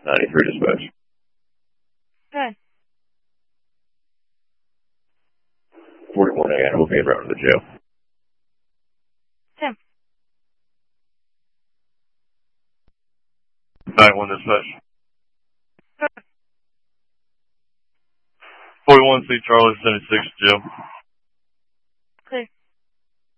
93 dispatch. Good. 41 a.m. We'll be en route to the jail. Tim. 91 dispatch. Good. 41 C. Charlie 76 jail.